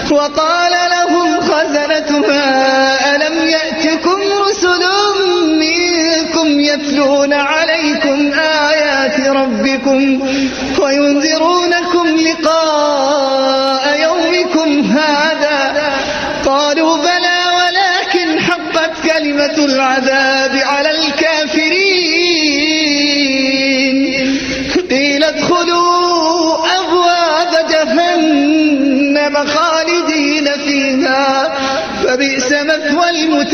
وقال لهم خزنتها ألم يأتكم رسل منكم يتلون عليكم آيات ربكم وينذرونكم لقاء يومكم هذا؟ قالوا بلى ولكن حقت كلمة العذاب على الكافرين. قيل ادخلوا أبواب جهنم خالدين فيها فبئس